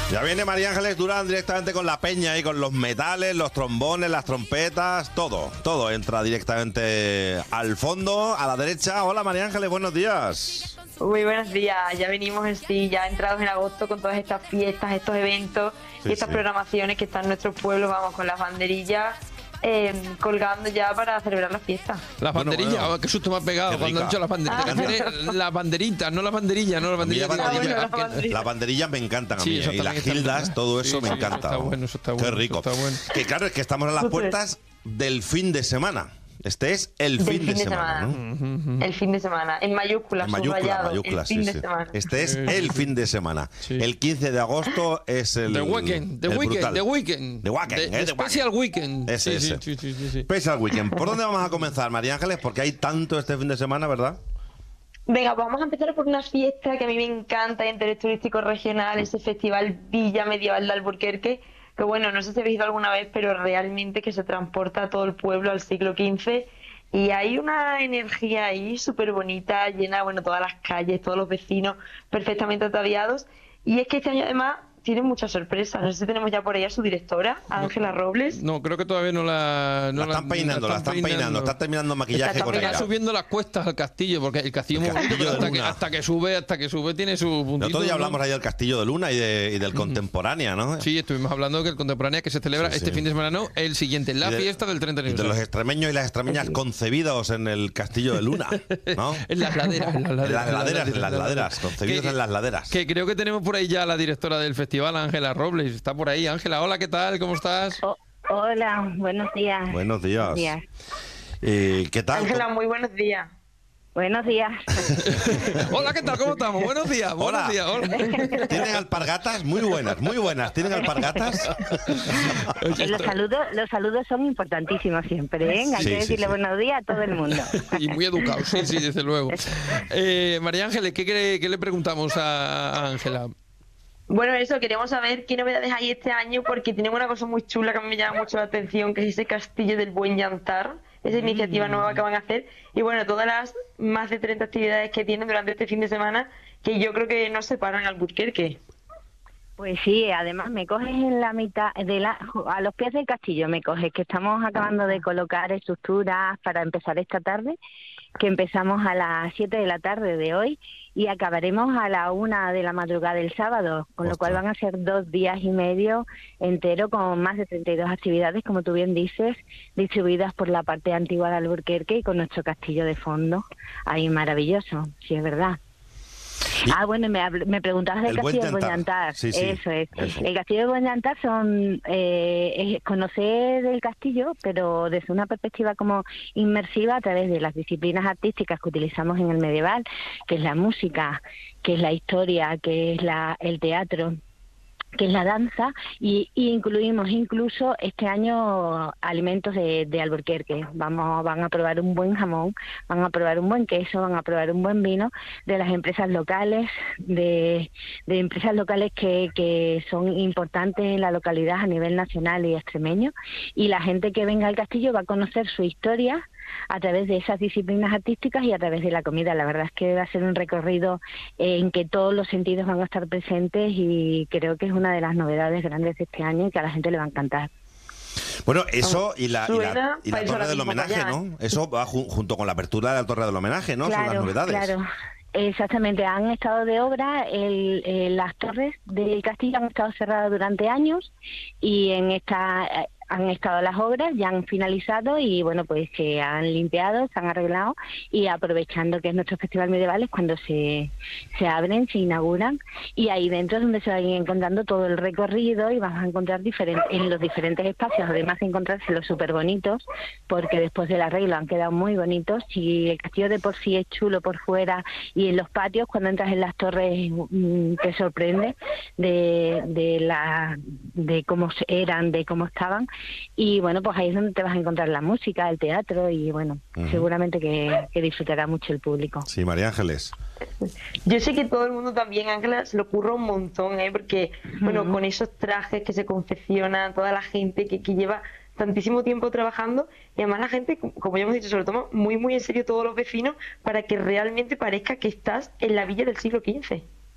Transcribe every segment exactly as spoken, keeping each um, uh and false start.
Ya viene María Ángeles Durán directamente con la peña y con los metales, los trombones, las trompetas, todo, todo entra directamente al fondo, a la derecha. Hola María Ángeles, buenos días. Muy buenos días, ya venimos en sí, ya entrados en agosto con todas estas fiestas, estos eventos Sí, y estas sí. programaciones que están en nuestros pueblos, vamos con las banderillas eh, colgando ya para celebrar la fiesta. Las Bueno, banderillas, bueno. oh, qué susto me ha pegado Qué cuando rica. han dicho las banderillas. Ah. Que quiere Las banderitas, no las banderillas, no las A mí banderillas. las Ah, bueno, banderillas, las banderillas. las banderillas me encantan a Sí, mí, eso y las también está gildas, bien. todo eso Sí, me sí, encanta. eso está bueno, eso está Qué bueno, rico. eso está bueno. Que claro, es que estamos a las Súper. puertas del fin de semana. Este es el Del fin de semana, ¿no? El fin de semana, en mayúsculas, En mayúsculas, subrayado, mayúsculas, el fin sí, de sí. semana. Este es Sí, el sí. fin de semana. Sí. El quince de agosto es el The Weekend, The el Weekend, brutal. The Weekend. The Weekend, The- eh, The The Special Weekend. Ese, Sí, sí, ese. sí, sí, sí, sí. Special Weekend. ¿Por dónde vamos a comenzar, María Ángeles? Porque hay tanto este fin de semana, ¿verdad? Venga, vamos a empezar por una fiesta que a mí me encanta de interés turístico regional, ese festival Villa Medieval de Alburquerque, que bueno, no sé si habéis ido alguna vez, pero realmente que se transporta a todo el pueblo al siglo quince y hay una energía ahí súper bonita, llena, bueno, todas las calles, todos los vecinos perfectamente ataviados, y es que este año además tiene muchas sorpresas. No sé si tenemos ya por ahí a su directora, Ángela Robles. No, creo que todavía no la... No la están peinando, la están peinando. Está terminando maquillaje Está con peinando. ella. Está subiendo las cuestas al castillo, porque el castillo El es muy bonito, castillo pero de hasta que, Luna. hasta que sube, hasta que sube tiene su puntito. El otro día ¿no? hablamos ahí del Castillo de Luna y, de, y del Contemporánea, ¿no? Sí, estuvimos hablando que el contemporáneo que se celebra Sí, este sí. fin de semana, no, el siguiente, la Y de- fiesta del treinta Y de los aniversario. extremeños y las extremeñas concebidos en el Castillo de Luna, ¿no? En las laderas, en las En laderas. las laderas, en las laderas, concebidos Que- en las laderas. Que creo que tenemos por ahí ya a la directora del festival, Ángela Robles. Está por ahí, Ángela. Hola, ¿qué tal? ¿Cómo estás? Oh, hola, buenos días. Buenos días. días. Eh, ¿Qué tal? Ángela, muy buenos días. Buenos días. Hola, ¿qué tal? ¿Cómo estamos? Buenos días, buenos Hola. días. Hola. ¿Tienen alpargatas? Muy buenas, muy buenas. ¿Tienen alpargatas? Oye, los esto- saludos, los saludos son importantísimos siempre, ¿eh? Hay Sí, que sí, decirle sí. buenos días a todo el mundo. Y muy educado, sí, sí, desde luego. Eh, María Ángeles, ¿qué, quiere- qué le preguntamos a a Ángela? Bueno, eso, queremos saber qué novedades hay este año, porque tienen una cosa muy chula que a mí me llama mucho la atención, que es ese Castillo del Buen Llantar, esa iniciativa nueva que van a hacer, y bueno, todas las más de treinta actividades que tienen durante este fin de semana, que yo creo que no se paran al Alburquerque. Pues sí, además me coges en la mitad, de la, a los pies del castillo me coges, que estamos acabando de colocar estructuras para empezar esta tarde, que empezamos a las siete de la tarde de hoy y acabaremos a la una de la madrugada del sábado, con lo cual Ostras. van a ser dos días y medio entero con más de treinta y dos actividades, como tú bien dices, distribuidas por la parte antigua de Alburquerque y con nuestro castillo de fondo. Ahí maravilloso, sí es verdad. Y- Ah, bueno, me, habl- me preguntabas del El Buen Castillo de Llantar. Llantar. Sí, sí, Eso es. eso. El Castillo de Buen Llantar son eh, es conocer el castillo, pero desde una perspectiva como inmersiva a través de las disciplinas artísticas que utilizamos en el medieval, que es la música, que es la historia, que es la, el teatro, que es la danza, y, y incluimos incluso este año alimentos de, de Alburquerque. Vamos, van a probar un buen jamón, van a probar un buen queso, van a probar un buen vino de las empresas locales, de, de empresas locales que, que son importantes en la localidad a nivel nacional y extremeño, y la gente que venga al castillo va a conocer su historia a través de esas disciplinas artísticas y a través de la comida. La verdad es que va a ser un recorrido en que todos los sentidos van a estar presentes y creo que es una de las novedades grandes de este año y que a la gente le va a encantar. Bueno, eso y la, y la, Suena y la para ir Torre ahora del mismo Homenaje, para allá, ¿no? Eso va ju- junto con la apertura de la Torre del Homenaje, ¿no? Son las Claro, novedades. claro. Exactamente, han estado de obra, el, eh, las torres del castillo han estado cerradas durante años y en esta eh, han estado las obras, ya han finalizado y bueno, pues se han limpiado, se han arreglado y aprovechando que es nuestro festival medieval es cuando se, se abren, se inauguran y ahí dentro es donde se va a ir encontrando todo el recorrido y vamos a encontrar diferentes, en los diferentes espacios, además de encontrarse los súper bonitos, porque después del arreglo han quedado muy bonitos y el castillo de por sí es chulo por fuera y en los patios cuando entras en las torres mmm, te sorprende de, de, la, de cómo eran, de cómo estaban. Y bueno, pues ahí es donde te vas a encontrar la música, el teatro y bueno, Ujú. seguramente que, que disfrutará mucho el público. Sí, María Ángeles. Yo sé que todo el mundo también, Ángela, se lo ocurre un montón, ¿eh? Porque, bueno, Ujú. con esos trajes que se confeccionan, toda la gente que, que lleva tantísimo tiempo trabajando y además la gente, como ya hemos dicho, se lo toma muy, muy en serio todos los vecinos para que realmente parezca que estás en la villa del siglo quince.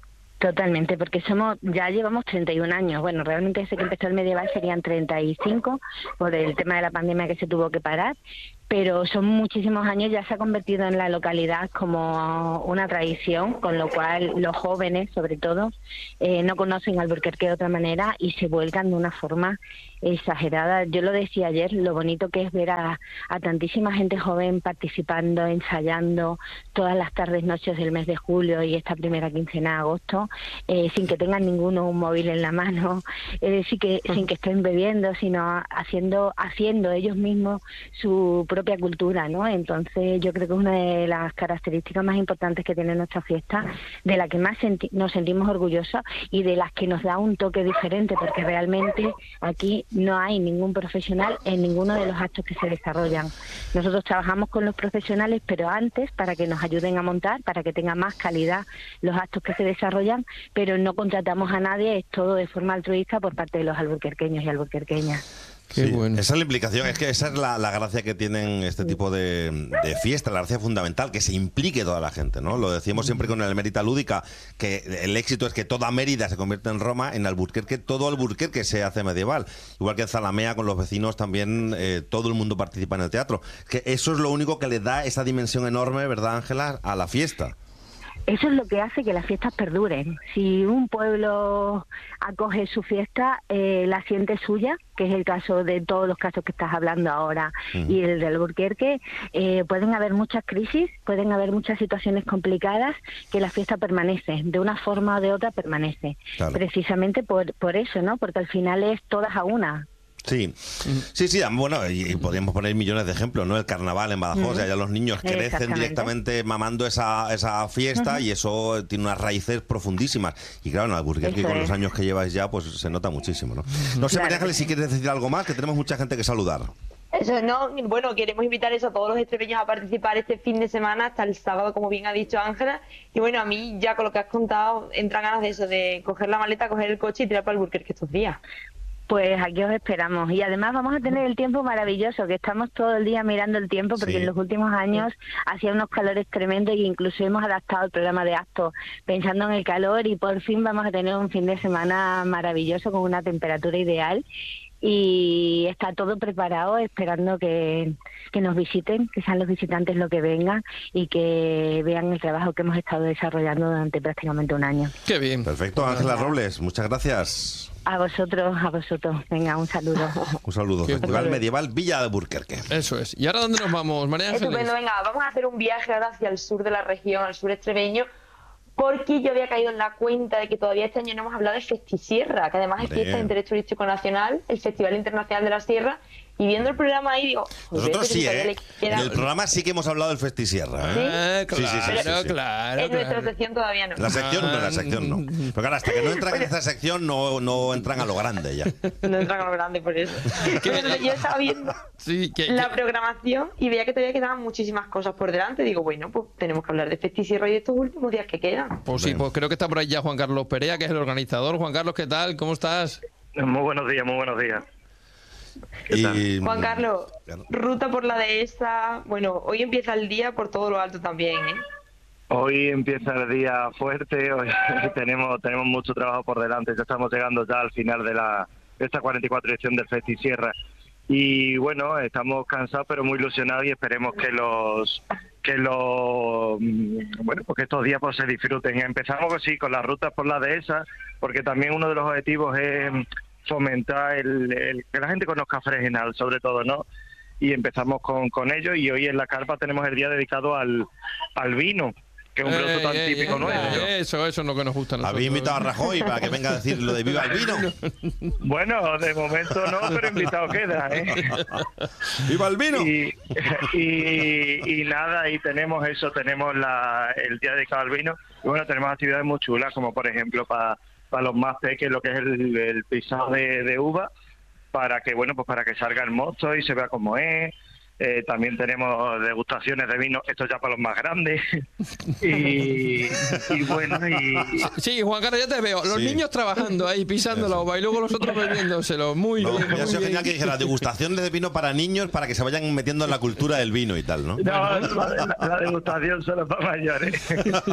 Totalmente, porque somos ya llevamos treinta y un años. Bueno, realmente desde que empezó el medieval serían treinta y cinco por el tema de la pandemia que se tuvo que parar, pero son muchísimos años, ya se ha convertido en la localidad como una tradición, con lo cual los jóvenes, sobre todo, eh, no conocen Alburquerque de otra manera y se vuelcan de una forma exagerada. Yo lo decía ayer, lo bonito que es ver a, a tantísima gente joven participando, ensayando todas las tardes, noches del mes de julio y esta primera quincena de agosto, eh, sin que tengan ninguno un móvil en la mano, es decir, que sin que estén bebiendo, sino haciendo, haciendo ellos mismos su propia cultura, ¿no? Entonces yo creo que es una de las características más importantes que tiene nuestra fiesta, de la que más senti- nos sentimos orgullosos y de las que nos da un toque diferente, porque realmente aquí no hay ningún profesional en ninguno de los actos que se desarrollan. Nosotros trabajamos con los profesionales, pero antes, para que nos ayuden a montar, para que tenga más calidad los actos que se desarrollan, pero no contratamos a nadie, es todo de forma altruista por parte de los alburquerqueños y alburquerqueñas. Qué Sí, bueno. esa es la implicación, es que esa es la, la gracia que tienen este tipo de, de fiestas, la gracia fundamental, que se implique toda la gente, ¿no? Lo decimos siempre con el Mérida Lúdica, que el éxito es que toda Mérida se convierte en Roma, en Alburquerque todo Alburquerque se hace medieval. Igual que en Zalamea con los vecinos también eh, todo el mundo participa en el teatro. Que eso es lo único que le da esa dimensión enorme, ¿verdad, Ángela?, a la fiesta. Eso es lo que hace que las fiestas perduren. Si un pueblo acoge su fiesta, eh, la siente suya, que es el caso de todos los casos que estás hablando ahora, uh-huh. y el de Alburquerque, eh, pueden haber muchas crisis, pueden haber muchas situaciones complicadas, que la fiesta permanece, de una forma o de otra permanece. Claro. Precisamente por, por eso, ¿no? Porque al final es todas a una. Sí, sí, sí, bueno, y, y podríamos poner millones de ejemplos, ¿no? El carnaval en Badajoz, uh-huh. ya los niños crecen directamente mamando esa, esa fiesta, uh-huh. y eso tiene unas raíces profundísimas. Y claro, en Alburquerque con es. los años que lleváis ya, pues se nota muchísimo, ¿no? No sé, claro. María Ángeles, si quieres decir algo más, que tenemos mucha gente que saludar. Eso no, bueno, queremos invitar eso a todos los extremeños a participar este fin de semana hasta el sábado, como bien ha dicho Ángela. Y bueno, a mí ya con lo que has contado, entran ganas de eso, de coger la maleta, coger el coche y tirar para Alburquerque estos días. Pues aquí os esperamos. Y además vamos a tener el tiempo maravilloso, que estamos todo el día mirando el tiempo, porque sí. en los últimos años hacía unos calores tremendos y incluso hemos adaptado el programa de actos pensando en el calor, y por fin vamos a tener un fin de semana maravilloso con una temperatura ideal. Y está todo preparado, esperando que, que nos visiten, que sean los visitantes los que vengan y que vean el trabajo que hemos estado desarrollando durante prácticamente un año. Qué bien. Perfecto, Ángela Robles, muchas gracias. A vosotros, a vosotros. Venga, un saludo. Un saludo. Qué Festival bueno. Medieval Villa de Alburquerque. Eso es. ¿Y ahora dónde nos vamos, María Ángeles? Estupendo, venga, vamos a hacer un viaje ahora hacia el sur de la región, al sur extremeño, porque yo había caído en la cuenta de que todavía este año no hemos hablado de Festisierra, que además es fiesta de interés turístico nacional, el Festival Internacional de la Sierra. Y viendo el programa ahí digo... Nosotros sí, ¿eh? En el programa sí que hemos hablado del Festisierra, ¿eh? ¿Sí? Claro, sí, sí, sí, sí, sí. claro. En nuestra claro. sección todavía no. La sección no, la sección no. Pero claro, hasta que no entran en esta sección no, no entran a lo grande ya. No entran a lo grande por eso. Entonces, yo estaba viendo sí, que, la que... programación y veía que todavía quedaban muchísimas cosas por delante. Digo, bueno, pues tenemos que hablar de Festisierra y de estos últimos días que quedan. Pues sí, pues creo que está por ahí ya Juan Carlos Perea, que es el organizador. Juan Carlos, ¿qué tal? ¿Cómo estás? Muy buenos días, muy buenos días. Y... Juan Carlos, ruta por la dehesa. Bueno, hoy empieza el día por todo lo alto también, ¿eh? Hoy empieza el día fuerte, hoy tenemos tenemos mucho trabajo por delante. Ya estamos llegando ya al final de la de esta cuarenta y cuatro edición del Festisierra. Y bueno, estamos cansados pero muy ilusionados y esperemos que los que los bueno, porque estos días pues se disfruten. Empezamos así con las rutas por la dehesa, porque también uno de los objetivos es fomentar el, el que la gente conozca Fregenal, sobre todo, ¿no? Y empezamos con, con ello, y hoy en la carpa tenemos el día dedicado al, al vino, que es un producto tan eh, típico eh, nuestro. Eso, eso es lo que nos gusta a nosotros. ¿Habéis invitado a Rajoy para que venga a decir lo de viva el vino? Bueno, de momento no, pero invitado queda, ¿eh? ¡Viva el vino! Y, y, y nada, y tenemos eso, tenemos la, el día dedicado al vino, y bueno, tenemos actividades muy chulas, como por ejemplo para para los más pequeños, lo que es el, el pisado de, de uva, para que bueno pues para que salga el mosto y se vea cómo es. Eh, también tenemos degustaciones de vino, esto ya para los más grandes. y, y bueno, y... Sí, Juan Carlos, ya te veo. Los Sí. niños trabajando ahí, pisando la uva y luego los otros bebiéndoselo. Muy No, bien, hubiera muy sido bien. genial que dijera degustación de vino para niños para que se vayan metiendo en la cultura del vino y tal, ¿no? No, la, la degustación solo para mayores.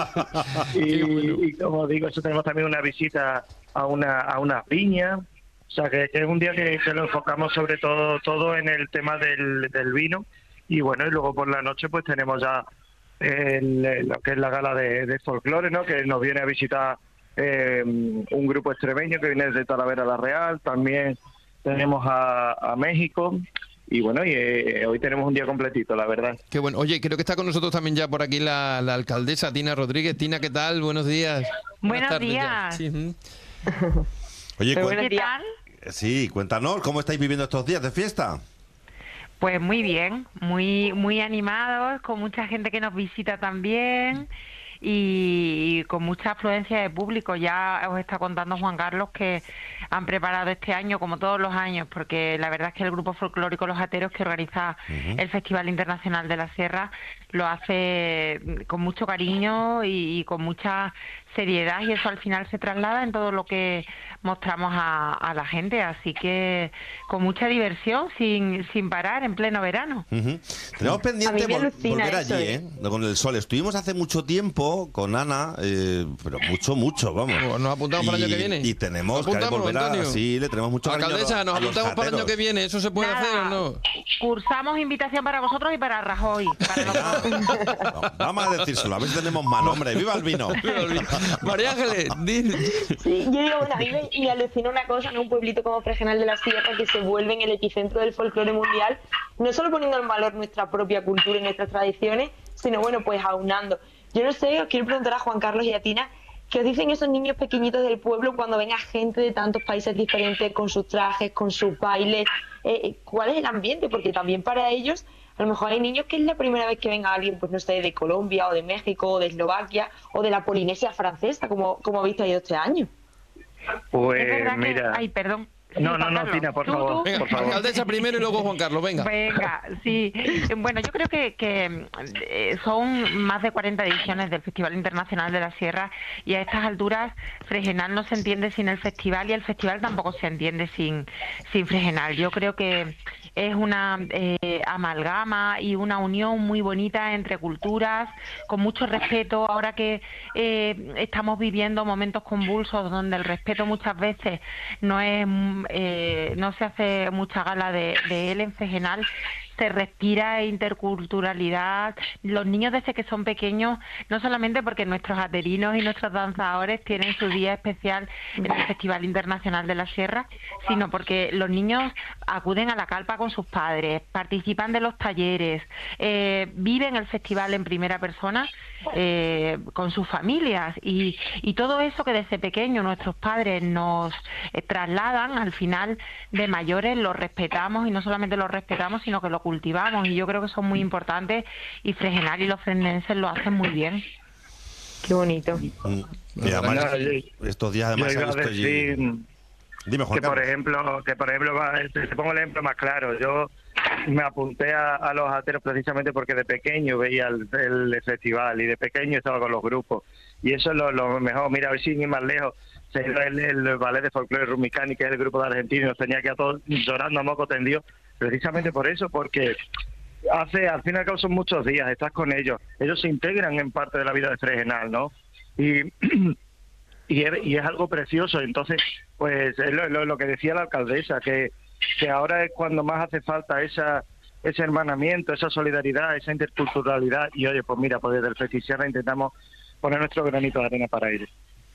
y, bueno. y como digo, eso tenemos también una visita a una a una viña. O sea, que, que es un día que, que lo enfocamos sobre todo todo en el tema del, del vino. Y bueno, y luego por la noche pues tenemos ya el, lo que es la gala de, de folclore, ¿no? Que nos viene a visitar eh, un grupo extremeño que viene desde Talavera la Real. También tenemos a, a México. Y bueno, y eh, hoy tenemos un día completito, la verdad. Qué bueno. Oye, creo que está con nosotros también ya por aquí la, la alcaldesa Tina Rodríguez. Tina, ¿qué tal? Buenos días. Buenos tardes ya. días. Sí, mm. Oye, Muy cuen- buenos ¿Qué días. tal? sí, cuéntanos, ¿cómo estáis viviendo estos días de fiesta? Pues muy bien, muy muy animados, con mucha gente que nos visita también y con mucha afluencia de público. Ya os está contando Juan Carlos que han preparado este año, como todos los años, porque la verdad es que el grupo folclórico Los Ateros, que organiza el Festival Internacional de la Sierra, lo hace con mucho cariño y, y con mucha seriedad, y eso al final se traslada en todo lo que mostramos a, a la gente, así que con mucha diversión, sin, sin parar, en pleno verano. Ujú. Tenemos A pendiente mí me vol- alucina volver eso, allí, ¿eh? ¿eh? Con el sol. Estuvimos hace mucho tiempo con Ana, eh, pero mucho, mucho, vamos. Pues nos apuntamos para el año que viene. Y tenemos que Apuntamos, volver a... Antonio. Sí, le tenemos mucho cariño Alcaldesa, a nos los apuntamos para el año jateros. que viene. ¿Eso se puede Nada, hacer o no? Cursamos invitación para vosotros y para Rajoy. Para los dos. No, vamos a decírselo, a ver si tenemos mano, hombre. ¡Viva el vino! María Ángeles, di- Sí, yo digo, bueno, a mí me, me alucina una cosa, ¿no? Un pueblito como Fregenal de la Sierra que se vuelve en el epicentro del folclore mundial, no solo poniendo en valor nuestra propia cultura y nuestras tradiciones, sino, bueno, pues aunando. Yo no sé, os quiero preguntar a Juan Carlos y a Tina, ¿qué os dicen esos niños pequeñitos del pueblo cuando ven a gente de tantos países diferentes con sus trajes, con sus bailes? Eh, ¿Cuál es el ambiente? Porque también para ellos, a lo mejor hay niños que es la primera vez que ven a alguien, pues no sé, de Colombia o de México o de Eslovaquia o de la Polinesia francesa, como, como habéis traído este año. Pues Es verdad que... mira... Ay, perdón. Sí, No, no, Juan no, Carlos. Tina, por ¿Tú, favor. tú? Venga, Por favor. alcaldesa primero y luego Juan Carlos, venga. Venga, sí. Bueno, yo creo que, que eh, son más de cuarenta ediciones del Festival Internacional de la Sierra y a estas alturas Fregenal no se entiende sin el festival y el festival tampoco se entiende sin, sin Fregenal. Yo creo que es una eh, amalgama y una unión muy bonita entre culturas, con mucho respeto. Ahora que eh, estamos viviendo momentos convulsos donde el respeto muchas veces no es eh, no se hace mucha gala de, de él, en Fregenal se respira interculturalidad. Los niños desde que son pequeños, no solamente porque nuestros aterinos y nuestros danzadores tienen su día especial en el Festival Internacional de la Sierra, sino porque los niños acuden a la carpa con sus padres, participan de los talleres, eh, viven el festival en primera persona eh, con sus familias y, y todo eso que desde pequeños nuestros padres nos eh, trasladan, al final de mayores lo respetamos, y no solamente lo respetamos sino que lo cultivamos, y yo creo que son muy importantes, y Fregenal y los frenenses lo hacen muy bien. Qué bonito. Mm. Y además, No, yo- estos días Yo además se ha iba a visto allí... decir Dime, Juan que por Carlos. ejemplo, que por ejemplo, va- te te pongo el ejemplo más claro. Yo me apunté a, a los ateros precisamente porque de pequeño veía el, el festival y de pequeño estaba con los grupos. Y eso es lo, lo mejor. Mira, a ver si ni más lejos se iba el, el ballet de folclore Rumicani, que es el grupo de argentinos, nos tenía que a todos llorando a moco tendido, precisamente por eso, porque hace, al fin y al cabo son muchos días, estás con ellos, ellos se integran en parte de la vida de Fregenal, ¿no? Y, y, es, y es algo precioso. Entonces, pues es lo, lo, lo que decía la alcaldesa, que, que ahora es cuando más hace falta esa ese hermanamiento, esa solidaridad, esa interculturalidad, y oye, pues mira, pues desde el Festisierra intentamos poner nuestro granito de arena para ello.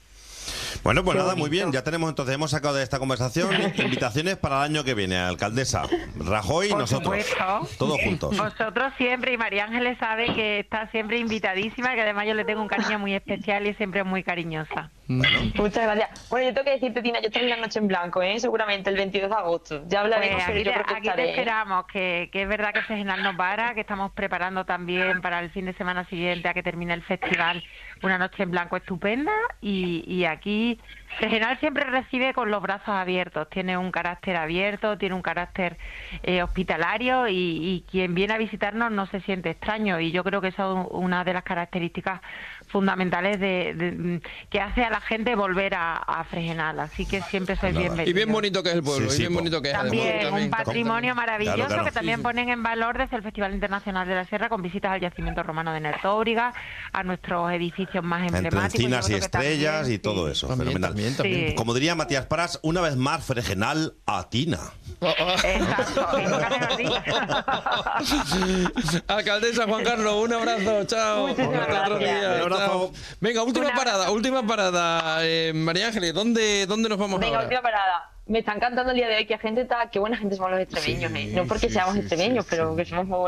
Bueno, pues Qué nada, bonito. muy bien. Ya tenemos entonces, hemos sacado de esta conversación invitaciones para el año que viene, alcaldesa. Rajoy y Por nosotros. supuesto. Todos juntos. Vosotros siempre, y María Ángeles sabe que está siempre invitadísima, que además yo le tengo un cariño muy especial y siempre muy cariñosa. Bueno. Muchas gracias. Bueno, yo tengo que decirte, Tina, yo estaré en la noche en blanco, ¿eh? Seguramente el veintidós de agosto. Ya hablaremos, Pues pero aquí, yo te, creo que aquí te estaré, ¿eh? esperamos, que, que es verdad que Fregenal no para, que estamos preparando también para el fin de semana siguiente a que termine el festival una noche en blanco estupenda y, y aquí Fregenal siempre recibe con los brazos abiertos, tiene un carácter abierto, tiene un carácter eh, hospitalario y, y quien viene a visitarnos no se siente extraño y yo creo que esa es una de las características fundamentales de, de, que hace a la gente volver a, a Fregenal, así que siempre sois bienvenidos. Y bien bonito que es el pueblo, Sí, y sí, bien po. bonito que es. También además, un también. patrimonio maravilloso Claro, claro. que también Sí, sí. ponen en valor desde el Festival Internacional de la Sierra con visitas al yacimiento romano de Nertóbriga, a nuestros edificios más Entre emblemáticos. encinas y Yo creo que estrellas también, y todo sí. eso. También, Fenomenal. también, también. Sí. Como diría Matías Pras, una vez más, Fregenal a Tina. Oh, oh. Exacto, y nunca mejor dicho. Alcaldesa Juan Carlos, un abrazo, chao. Muchísimas Hasta otro gracias. día, Un abrazo. chao. Venga, última Un abrazo. parada, última parada. Eh, María Ángeles, ¿dónde, ¿dónde nos vamos Venga, ahora? última parada. Me está encantando el día de hoy que gente está, qué buena gente somos los extremeños, ¿eh? No porque sí, seamos sí, extremeños, sí, pero sí. que somos muy